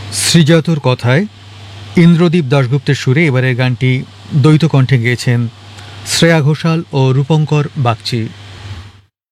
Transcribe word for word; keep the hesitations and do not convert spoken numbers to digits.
শ্রীজাতর কথায় ইন্দ্রদীপ দাশগুপ্তের সুরে এবারের গানটি দ্বৈত কণ্ঠে গেয়েছেন শ্রেয়া ঘোষাল ও রূপঙ্কর বাগচি।